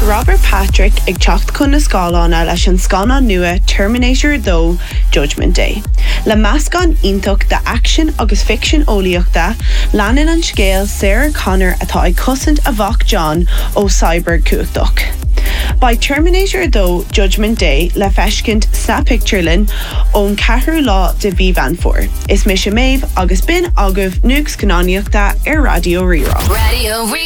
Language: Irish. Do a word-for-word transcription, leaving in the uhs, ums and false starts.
Robert Patrick ag teacht chun na scálána leis an scána nua Terminator two Judgment Day. Le meascán iontocht de action agus fiction óíochta, leanan an scéal Sarah Connor atá ag cosint a bhach John ó Cyborg Cuachdoch. By Terminator two Judgment Day le feiscint sa picturelin ón ceathrú lá de bhí van for. Is mis maeve agus bin agah nuags cannáíochta ar Radio Rirá. Radio